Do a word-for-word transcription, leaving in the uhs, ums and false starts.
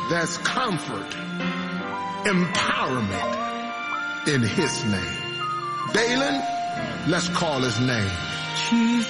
There's comfort, empowerment in his name. Dalen, let's call his name.